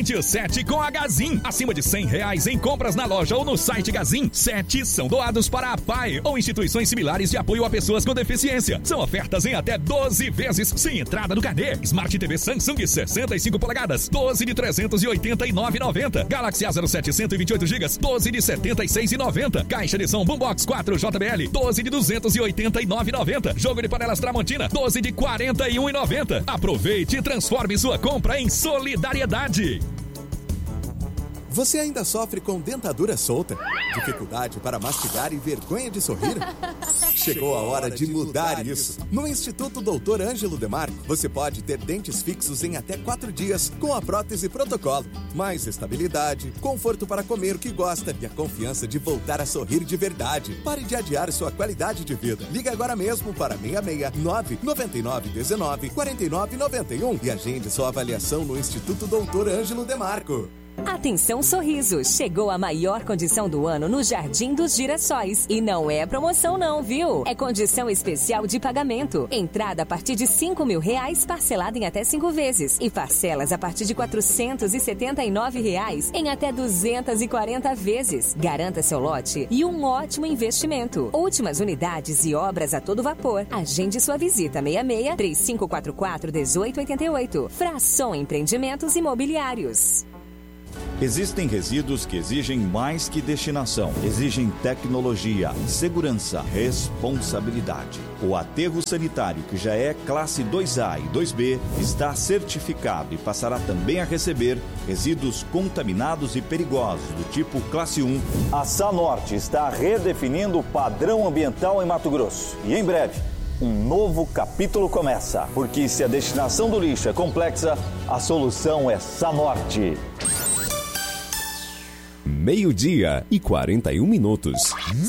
Presente o 7 com a Gazin. Acima de R$100 em compras na loja ou no site Gazin, 7 são doados para a PAI ou instituições similares de apoio a pessoas com deficiência. São ofertas em até 12 vezes sem entrada no carnê. Smart TV Samsung 65 polegadas, 12 de 389,90. Galaxy A07 128 GB, 12 de 76,90. Caixa de som Boombox 4 JBL, 12 de 289,90. Jogo de panelas Tramontina, 12 de 41,90. Aproveite e transforme sua compra em solidariedade. Você ainda sofre com dentadura solta? Dificuldade para mastigar e vergonha de sorrir? Chegou a hora de mudar isso. No Instituto Dr. Ângelo Demarco, você pode ter dentes fixos em até 4 dias com a prótese protocolo. Mais estabilidade, conforto para comer o que gosta e a confiança de voltar a sorrir de verdade. Pare de adiar sua qualidade de vida. Liga agora mesmo para 669 9919 4991 e agende sua avaliação no Instituto Dr. Ângelo Demarco. Atenção Sorriso, chegou a maior condição do ano no Jardim dos Girassóis. E não é promoção não, viu? É condição especial de pagamento. Entrada a partir de R$5.000, parcelada em até 5 vezes. E parcelas a partir de R$479 em até 240 vezes. Garanta seu lote e um ótimo investimento. Últimas unidades e obras a todo vapor. Agende sua visita 66-3544-1888. Frasson Empreendimentos Imobiliários. Existem resíduos que exigem mais que destinação, exigem tecnologia, segurança, responsabilidade. O aterro sanitário, que já é classe 2A e 2B, está certificado e passará também a receber resíduos contaminados e perigosos do tipo classe 1. A Sanorte está redefinindo o padrão ambiental em Mato Grosso. E em breve, um novo capítulo começa. Porque se a destinação do lixo é complexa, a solução é Sanorte. 12:41.